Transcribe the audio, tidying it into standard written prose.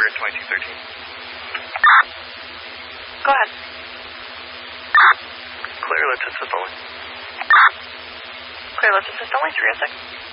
Zurich 2213. Go ahead. Clear, let's assist only. Clear, let's assist only 306.